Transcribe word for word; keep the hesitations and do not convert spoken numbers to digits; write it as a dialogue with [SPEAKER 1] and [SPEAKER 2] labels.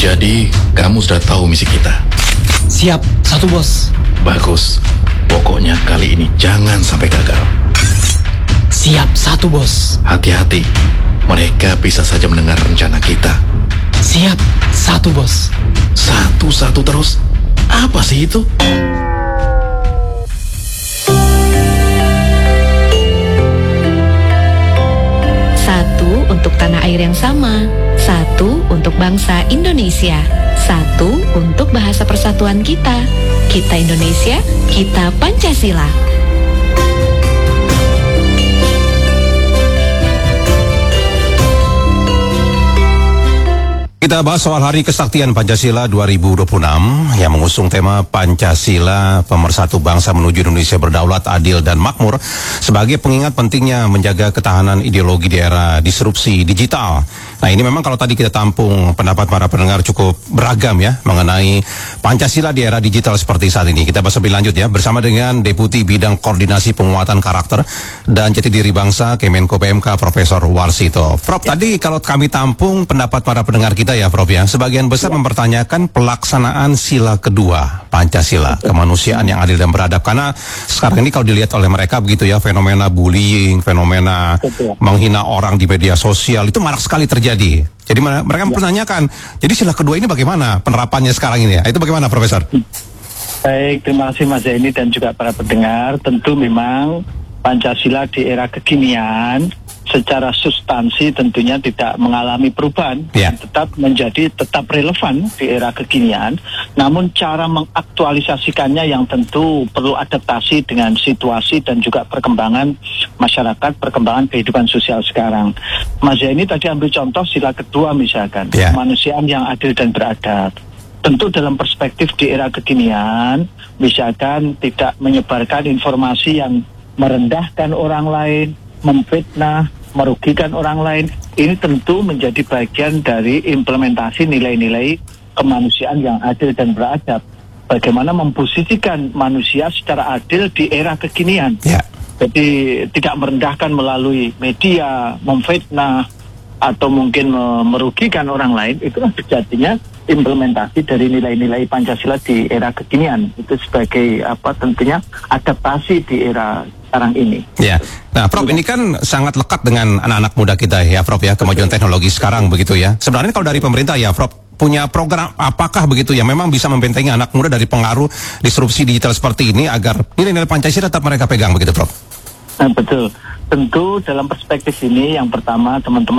[SPEAKER 1] Jadi, kamu sudah tahu misi kita?
[SPEAKER 2] Siap, satu bos.
[SPEAKER 1] Bagus. Pokoknya kali ini jangan sampai gagal.
[SPEAKER 2] Siap, satu bos.
[SPEAKER 1] Hati-hati. Mereka bisa saja mendengar rencana kita.
[SPEAKER 2] Siap, satu bos.
[SPEAKER 1] Satu-satu terus? Apa sih itu?
[SPEAKER 3] Satu untuk tanah air yang sama. Satu untuk bangsa Indonesia. Satu untuk bahasa persatuan kita. Kita Indonesia, kita Pancasila.
[SPEAKER 4] Kita bahas soal Hari Kesaktian Pancasila dua ribu dua puluh enam yang mengusung tema Pancasila Pemersatu Bangsa Menuju Indonesia Berdaulat, Adil, dan Makmur sebagai pengingat pentingnya menjaga ketahanan ideologi di era disrupsi digital. Nah, ini memang kalau tadi kita tampung pendapat para pendengar cukup beragam ya mengenai Pancasila di era digital seperti saat ini. Kita bahas lebih lanjut ya bersama dengan Deputi Bidang Koordinasi Penguatan Karakter dan Jati Diri Bangsa Kemenko P M K Profesor Warsito. Prof, ya. Tadi kalau kami tampung pendapat para pendengar kita ya Prof ya, sebagian besar ya. mempertanyakan pelaksanaan sila kedua Pancasila, Betul. kemanusiaan yang adil dan beradab, karena sekarang ini kalau dilihat oleh mereka begitu ya, fenomena bullying, fenomena Betul. menghina orang di media sosial itu marak sekali terjadi. Jadi mereka ya. mempertanyakan, jadi sila kedua ini bagaimana penerapannya sekarang ini ya? Itu bagaimana Profesor?
[SPEAKER 5] Baik, terima kasih Mas Zaini dan juga para pendengar. Tentu memang Pancasila di era kekinian secara substansi tentunya tidak mengalami perubahan, yeah. tetap menjadi tetap relevan di era kekinian. Namun cara mengaktualisasikannya yang tentu perlu adaptasi dengan situasi dan juga perkembangan masyarakat, perkembangan kehidupan sosial sekarang. Mas ini tadi ambil contoh sila kedua misalkan, yeah. kemanusiaan yang adil dan beradab. Tentu dalam perspektif di era kekinian, misalkan tidak menyebarkan informasi yang merendahkan orang lain, memfitnah, merugikan orang lain, ini tentu menjadi bagian dari implementasi nilai-nilai kemanusiaan yang adil dan beradab. Bagaimana memposisikan manusia secara adil di era kekinian. Ya. Jadi tidak merendahkan melalui media, memfitnah, atau mungkin merugikan orang lain, itulah sejatinya implementasi dari nilai-nilai Pancasila di era kekinian. Itu sebagai apa tentunya adaptasi di era sekarang ini. Ya,
[SPEAKER 4] nah Prof, ini kan sangat lekat dengan anak-anak muda kita ya Prof ya, kemajuan teknologi sekarang begitu ya. Sebenarnya kalau dari pemerintah ya Prof, punya program apakah begitu ya memang bisa membentengi anak muda dari pengaruh disrupsi digital seperti ini agar nilai-nilai Pancasila tetap mereka pegang begitu Prof?
[SPEAKER 5] Nah, betul. Tentu dalam perspektif ini yang pertama teman-teman